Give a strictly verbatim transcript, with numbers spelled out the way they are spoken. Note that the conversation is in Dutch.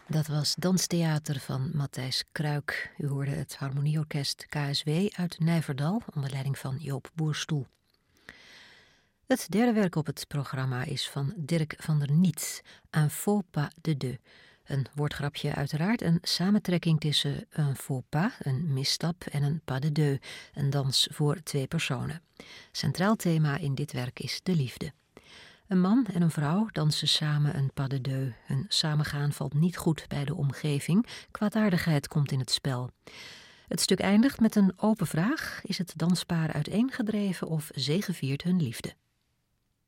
Dat was Danstheater van Matthijs Kruik. U hoorde het Harmonieorkest K S W uit Nijverdal onder leiding van Joop Boerstoel. Het derde werk op het programma is van Dirk van der Niet, Un faux pas de deux. Een woordgrapje uiteraard, een samentrekking tussen un faux pas, een misstap, en een pas de deux, een dans voor twee personen. Centraal thema in dit werk is de liefde. Een man en een vrouw dansen samen een pas de deux. Hun samengaan valt niet goed bij de omgeving, kwaadaardigheid komt in het spel. Het stuk eindigt met een open vraag: is het danspaar uiteengedreven of zegeviert hun liefde?